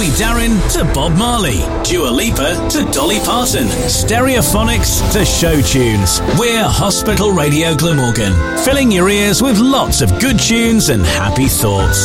Bobby Darin to Bob Marley, Dua Lipa to Dolly Parton, Stereophonics to show tunes. We're Hospital Radio Glamorgan, filling your ears with lots of good tunes and happy thoughts.